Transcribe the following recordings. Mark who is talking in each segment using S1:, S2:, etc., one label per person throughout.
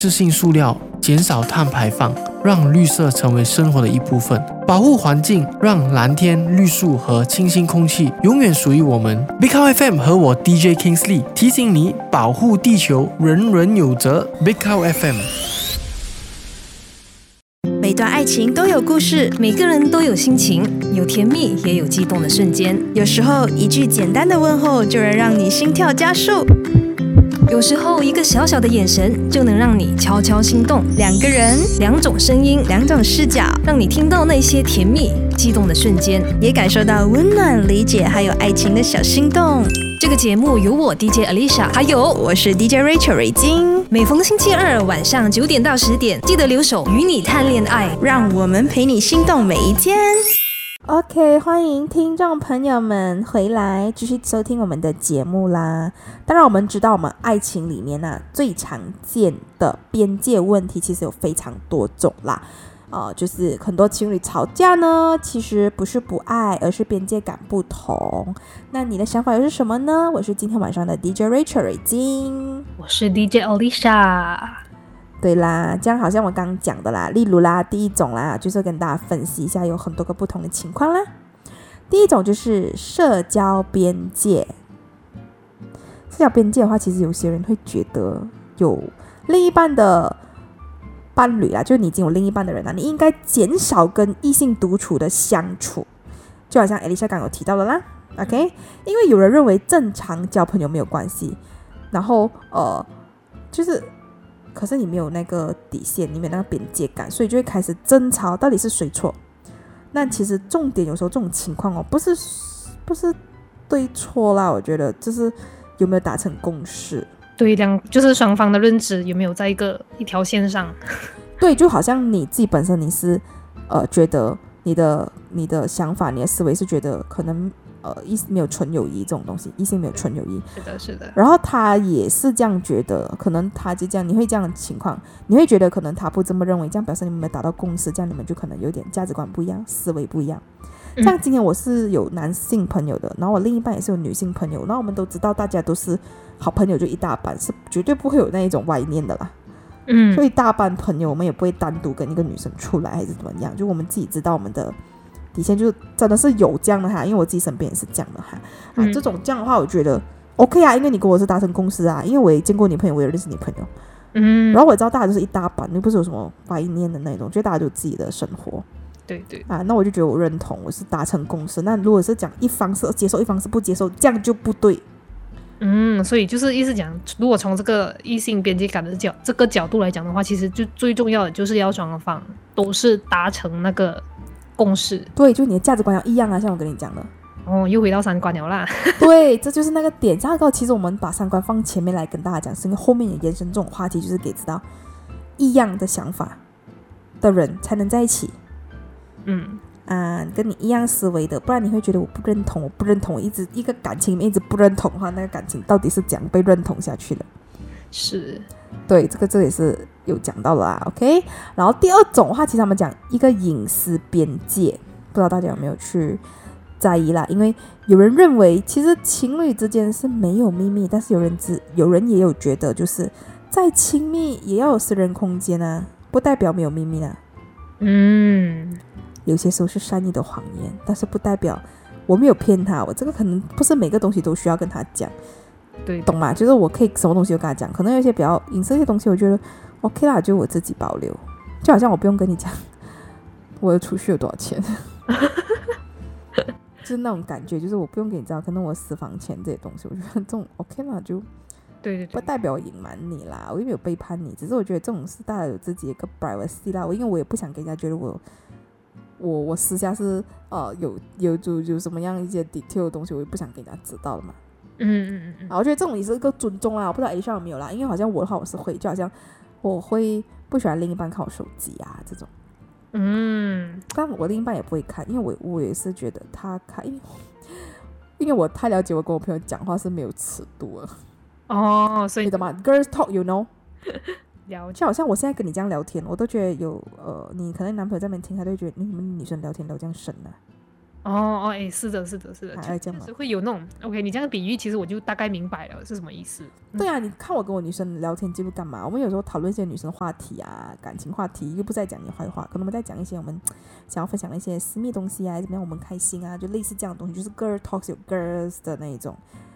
S1: 适性塑料，减少碳排放，让绿色成为生活的一部分，保护环境，让蓝天、绿树和清新空气永远属于我们。Big Cow FM 和我 DJ Kingsley 提醒你，保护地球，人人有责。Big Cow FM。
S2: 每段爱情都有故事，
S3: 每个人都有心情，有甜蜜也有激动的瞬间。
S2: 有时候一句简单的问候就能让你心跳加速，
S3: 有时候一个小小的眼神就能让你悄悄心动。
S2: 两个人，
S3: 两种声音，
S2: 两种视角，
S3: 让你听到那些甜蜜激动的瞬间，
S2: 也感受到温暖、理解还有爱情的小心动。
S3: 这个节目由我 DJ Alicia， 还有
S2: 我是 DJ Rachel 瑞金，
S3: 每逢星期二晚上9点到10点，记得留守与你谈恋爱，
S2: 让我们陪你心动每一天。OK， 欢迎听众朋友们回来继续收听我们的节目啦。当然我们知道我们爱情里面最常见的边界问题其实有非常多种啦。就是很多情侣吵架呢，其实不是不爱，而是边界感不同。那你的想法又是什么呢？我是今天晚上的 DJ Rachel 瑞金，
S3: 我是 DJ Alicia。
S2: 对啦，这样好像我刚刚讲的啦，例如啦，第一种啦，就是跟大家分析一下有很多个不同的情况啦。第一种就是社交边界。社交边界的话，其实有些人会觉得有另一半的伴侣啦，就是你已经有另一半的人啦，你应该减少跟异性独处的相处，就好像 Alicia 刚有提到的啦 OK， 因为有人认为正常交朋友没有关系，然后就是可是你没有那个底线，你没有那个边界感，所以就会开始争吵到底是谁错。那其实重点有时候这种情况不是对错啦，我觉得就是有没有达成共识，
S3: 对，就是双方的认知有没有在一条线上。
S2: 对，就好像你自己本身你是觉得你的想法，你的思维是觉得可能没有纯友谊这种东西，异性没有纯友谊，
S3: 是的。
S2: 然后他也是这样觉得，可能他就这样，你会这样的情况，你会觉得可能他不这么认为，这样表示你们没有达到共识，这样你们就可能有点价值观不一样，思维不一样。像今天我是有男性朋友的，然后我另一半也是有女性朋友，然后我们都知道大家都是好朋友，就一大半，是绝对不会有那一种歪念的啦。所以大半朋友我们也不会单独跟一个女生出来还是怎么样，就我们自己知道我们的底线，就是真的是有这样的哈，因为我自己身边也是这样的哈。这种这样的话我觉得 OK 啊，因为你跟我是达成共识啊，因为我也见过你朋友，我也认识你朋友，然后我也知道大家就是一大半，又不是有什么歪念的那种，觉得大家都有自己的生活。
S3: 对
S2: 那我就觉得我认同，我是达成共识。那如果是讲一方是接受，一方是不接受，这样就不对。
S3: 所以就是意思讲，如果从这个异性边界感的这个角度来讲的话，其实就最重要的就是要双方都是达成那个共识。
S2: 对，就你的价值观要一样啊，像我跟你讲的。
S3: 又回到三观了啦。对，
S2: 这就是那个点。这个其实我们把三观放前面来跟大家讲，是因为后面也延伸这种话题，就是给知道一样的想法的人才能在一起。跟你一样思维的，不然你会觉得我不认同，我一个感情里面一直不认同的话，那个感情到底是怎样被认同下去的？
S3: 是，
S2: 对，这也是有讲到了啦 OK。 然后第二种的话，其实他们讲一个隐私边界，不知道大家有没有去在意啦，因为有人认为其实情侣之间是没有秘密，但是有人也有觉得就是再亲密也要有私人空间啊，不代表没有秘密啊。有些时候是善意的谎言，但是不代表我没有骗他，我这个可能不是每个东西都需要跟他讲，
S3: 对，
S2: 懂吗？就是我可以什么东西都跟他讲，可能有一些比较隐私的东西我觉得 OK 啦，就我自己保留，就好像我不用跟你讲我的储蓄有多少钱就是那种感觉，就是我不用给你知道可能我私房钱这些东西，我觉得这种 OK 啦，就
S3: 对，
S2: 不代表我隐瞒你啦，我也没有背叛你，只是我觉得这种是大家有自己的一个 privacy 啦，因为我也不想给人家觉得我私下是有什么样一些 detail 的东西，我也不想给人家知道了嘛。我觉得这种也是一个尊重啦，我不知道 Alicia 有没有啦，因为好像我的话我是会，就好像我会不喜欢另一半看我手机啊这种。但我另一半也不会看，因为我也是觉得他看，因为我太了解我跟我朋友讲话是没有尺度了。
S3: 所以
S2: 你懂吗 ？Girls talk you know
S3: 了解。
S2: 就好像我现在跟你这样聊天，我都觉得有你可能男朋友在那边听，他都会觉得你们女生聊天聊这样深啊。
S3: 哎，是的，
S2: 还这样吗？
S3: 确实会有那种 OK， 你这样比喻，其实我就大概明白了是什么意思。
S2: 对啊，你看我跟我女生聊天记录干嘛？我们有时候讨论一些女生话题啊，感情话题，又不在讲你坏话，可能我们在讲一些我们想要分享的一些私密东西啊，怎么样我们开心啊，就类似这样的东西，就是 girl talks 有 girls 的那一种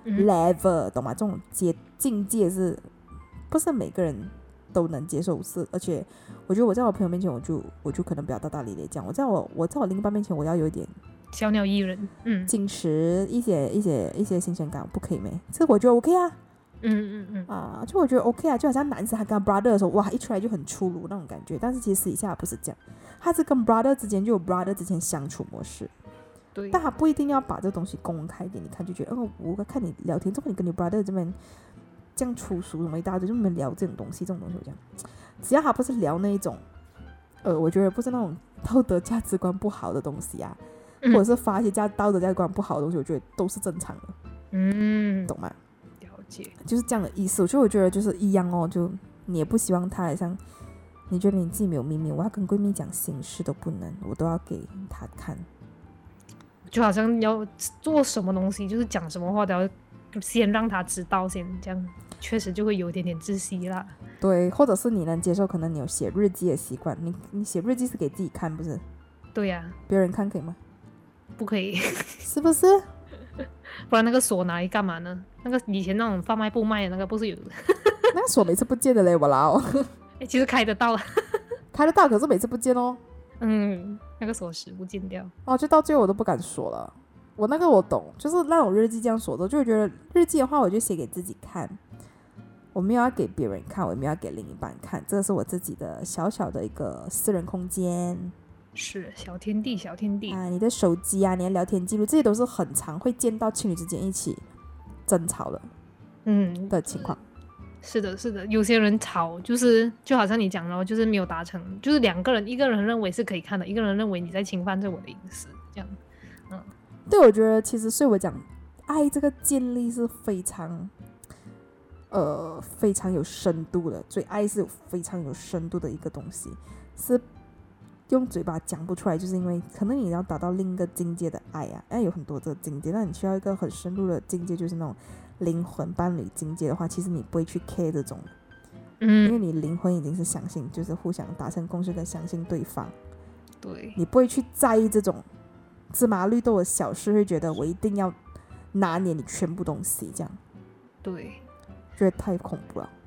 S2: level，懂吗？这种境界是不是每个人都能接受？是，而且我觉得我在我朋友面前，我就可能比较大大咧咧讲，我在我另一半面前，我要有一点
S3: 小鸟依人，
S2: 矜持一些新鲜感，不可以没？这我觉得 OK 啊。就我觉得 OK 啊，就好像男生他跟他 brother 的时候，哇，一出来就很粗鲁那种感觉，但是其实私底下不是这样，他是跟 brother 之间就有 brother 之间相处模式，
S3: 对，
S2: 但他不一定要把这个东西公开给你看，就觉得我看你聊天，之后你跟你 brother 这边这样粗俗什么一大堆，就你们聊这种东西我这样，只要他不是聊那一种，我觉得不是那种道德价值观不好的东西啊，或者是发一些道德价值观不好的东西，我觉得都是正常的，懂吗？
S3: 了解，
S2: 就是这样的意思。所以我觉得就是一样哦，就你也不希望他好像你觉得你自己没有秘密，我要跟闺蜜讲心事都不能，我都要给他看，
S3: 就好像要做什么东西，就是讲什么话都要先让他知道先，这样确实就会有一点点窒息啦。
S2: 对，或者是你能接受，可能你有写日记的习惯，你写日记是给自己看，不是？
S3: 对呀，
S2: 别人看可以吗？
S3: 不可以，
S2: 是不是？
S3: 不然那个锁拿来干嘛呢？那个以前那种贩卖部卖的那个不是有
S2: 那个锁每次不见的嘞，我老
S3: 其实开得到，
S2: 开得到，可是每次不见哦。
S3: 那个锁匙不见掉
S2: 就到最后我都不敢锁了。我那个我懂，就是那种日记这样锁的，就会觉得日记的话，我就写给自己看，我没有要给别人看，我也没有要给另一半看，这是我自己的小小的一个私人空间。
S3: 是小天地
S2: 啊！你的手机啊，你的聊天记录，这些都是很常会见到情侣之间一起争吵的情况。
S3: 是的，有些人吵就好像你讲的，就是没有达成，就是两个人，一个人认为是可以看的，一个人认为你在侵犯着我的隐私，这样。
S2: 对，我觉得其实所以我讲爱这个建立是非常非常有深度的，所以爱是非常有深度的一个东西，是用嘴巴讲不出来，就是因为可能你要达到另一个境界的爱啊，爱有很多这个境界，那你需要一个很深入的境界，就是那种灵魂伴侣境界的话，其实你不会去 care 这种，因为你灵魂已经是相信，就是互相达成共识跟相信对方，
S3: 对，
S2: 你不会去在意这种芝麻绿豆的小事，会觉得我一定要拿捏你全部东西，这样，
S3: 对，
S2: 觉得太恐怖了。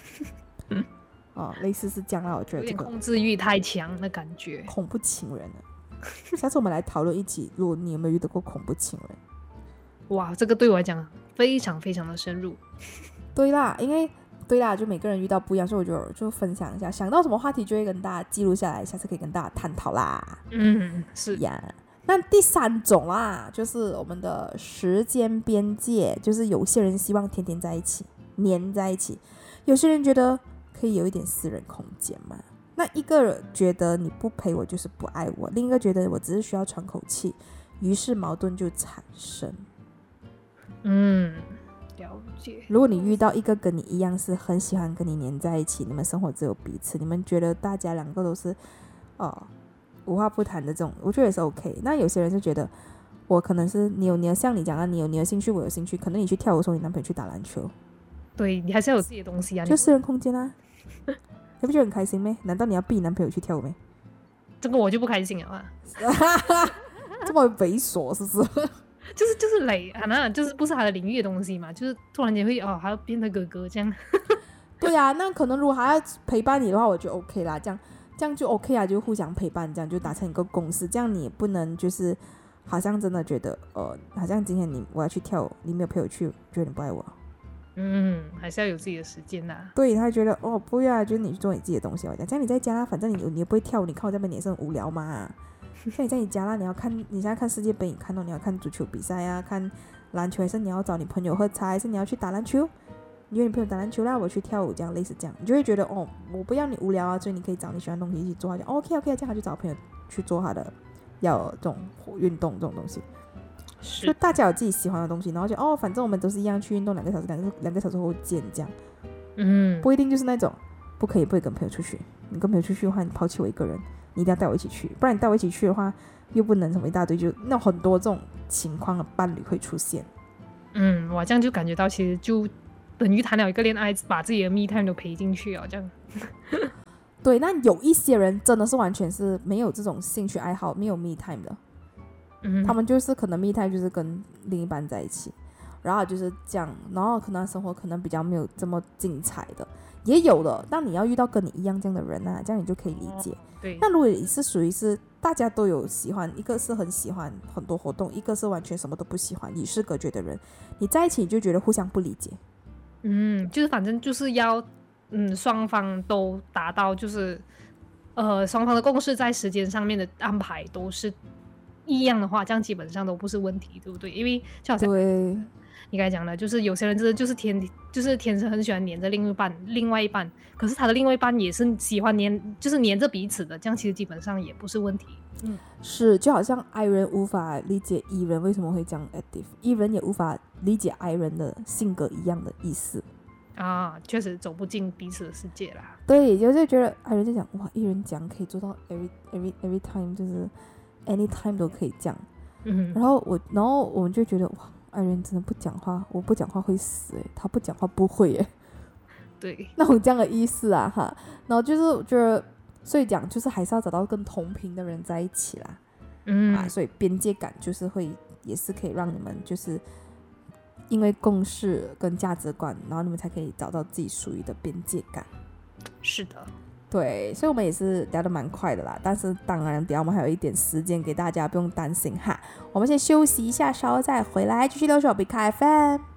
S2: 类似是这样啦，我觉得
S3: 有点控制欲太强的感觉，
S2: 恐怖情人下次我们来讨论一起，如果你有没有遇到过恐怖情人？
S3: 哇，这个对我来讲非常非常的深入。
S2: 对啦，因为就每个人遇到不一样，所以我就分享一下，想到什么话题就会跟大家记录下来，下次可以跟大家探讨啦。
S3: 是
S2: 呀。那第3种啦，就是我们的时间边界，就是有些人希望天天在一起，黏在一起，有些人觉得可以有一点私人空间嘛。那一个人觉得你不陪我就是不爱我，另一个觉得我只是需要喘口气，于是矛盾就产生。
S3: 了解。
S2: 如果你遇到一个跟你一样是很喜欢跟你黏在一起，你们生活只有彼此，你们觉得大家两个都是无话不谈的这种，我觉得也是 OK。那有些人是觉得我可能是你有像你讲的，你有你的兴趣，我有兴趣，可能你去跳舞的时候，你男朋友去打篮球，
S3: 对，你还是要有自己的东西啊，
S2: 就私人空间啊。你不觉得很开心咩？难道你要逼你男朋友去跳舞咩？
S3: 这个我就不开心了啊。
S2: 这么猥琐是不是？
S3: 就是累啊，那就是不是他的领域的东西嘛，就是突然间会还要变得哥哥这样。
S2: 对啊，那可能如果还要陪伴你的话，我就 OK 啦，这样就 OK 啊，就互相陪伴，这样就达成一个共识。这样你也不能就是好像真的觉得好像今天我要去跳舞，你没有陪我去，觉得你不爱我。
S3: 还是要有自己的时间啦。
S2: 对，他觉得不要，就是你去做你自己的东西。这样你在家啦，反正你也不会跳舞，你看我这边也是很无聊嘛。像你在你家啦，你现在看世界杯，你看你要看足球比赛啊，看篮球，还是你要找你朋友喝茶，还是你要去打篮球？你约你朋友打篮球啦，我去跳舞，这样类似这样，你就会觉得我不要你无聊啊，所以你可以找你喜欢的东西一起做。OK， 这样他就找朋友去做他的要这种运动这种东西。就大家有自己喜欢的东西，然后就反正我们都是一样去运动2个小时，2个小时后见这样。不一定就是那种不可以跟朋友出去。你跟朋友出去的话，你抛弃我一个人，你一定要带我一起去，不然你带我一起去的话，又不能什么一大堆，就那很多这种情况的伴侣会出现。
S3: 我这样就感觉到，其实就等于谈了一个恋爱，把自己的 me time 都陪进去啊，这样。
S2: 对，那有一些人真的是完全是没有这种兴趣爱好，没有 me time 的，他们就是可能 me time 就是跟另一半在一起，然后就是这样，然后可能生活可能比较没有这么精彩的，也有的。但你要遇到跟你一样这样的人啊，这样你就可以理解。
S3: 对。
S2: 那如果你是属于是大家都有喜欢，一个是很喜欢很多活动，一个是完全什么都不喜欢，与世隔绝的人，你在一起你就觉得互相不理解。
S3: 就是反正就是要双方都达到，就是双方的共识在时间上面的安排都是一样的话，这样基本上都不是问题，对不对？因为就好像你刚才讲的，就是有些人真的就是天生很喜欢黏着另外一半，可是他的另外一半也是喜欢就是黏着彼此的，这样其实基本上也不是问题。
S2: 是，就好像 I 人无法理解 E 人为什么会这样 active，E 人也无法理解 I 人的性格一样的意思
S3: 啊，确实走不进彼此的世界啦。
S2: 对，就是觉得 I 人就讲哇， E 人讲可以做到 every time， 就是 anytime 都可以讲。然后我们就觉得哇， I 人真的不讲话，我不讲话会死他不讲话不会
S3: 对，
S2: 那种这样的意思啊哈。然后就是我觉得，所以讲就是还是要找到跟同频的人在一起啦。所以边界感就是也是可以让你们就是因为共识跟价值观，然后你们才可以找到自己属于的边界感。
S3: 是的，
S2: 对，所以我们也是聊得蛮快的啦，但是当然等一下我们还有一点时间给大家，不用担心哈。我们先休息一下，稍后再回来继续留守 Big FM。